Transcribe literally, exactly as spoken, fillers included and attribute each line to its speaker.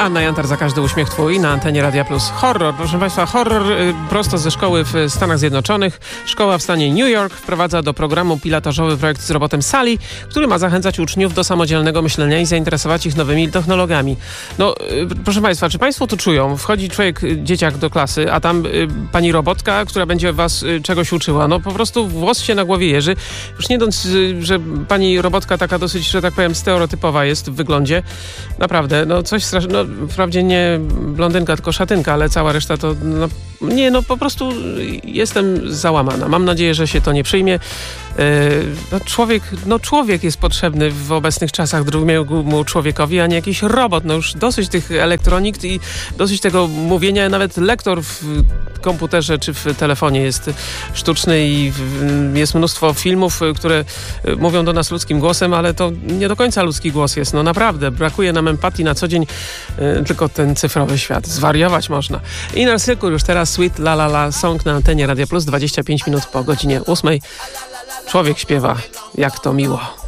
Speaker 1: Anna Jantar, za każdy uśmiech twój na antenie Radia Plus. Horror, proszę Państwa, horror y, prosto ze szkoły w Stanach Zjednoczonych. Szkoła w stanie New York wprowadza do programu pilotażowy projekt z robotem Sally, który ma zachęcać uczniów do samodzielnego myślenia i zainteresować ich nowymi technologiami. No, y, proszę Państwa, czy Państwo to czują? Wchodzi człowiek, dzieciak do klasy, a tam y, pani robotka, która będzie was y, czegoś uczyła. No po prostu włos się na głowie jeży. Już nie dąc, y, że pani robotka taka dosyć, że tak powiem, stereotypowa jest w wyglądzie. Naprawdę, no coś strasznego. No, wprawdzie nie blondynka, tylko szatynka, ale cała reszta to... No, nie, no po prostu jestem załamana. Mam nadzieję, że się to nie przyjmie. Yy, no, człowiek, no człowiek jest potrzebny w obecnych czasach drugiemu człowiekowi, a nie jakiś robot. No już dosyć tych elektronik i dosyć tego mówienia. Nawet lektor w komputerze czy w telefonie jest sztuczny i jest mnóstwo filmów, które mówią do nas ludzkim głosem, ale to nie do końca ludzki głos jest. No naprawdę, brakuje nam empatii na co dzień, yy, tylko ten cyfrowy świat. Zwariować można. Inner Circle już teraz Sweet La La La Song na antenie Radia Plus, dwadzieścia pięć minut po godzinie ósmej. Człowiek śpiewa, jak to miło.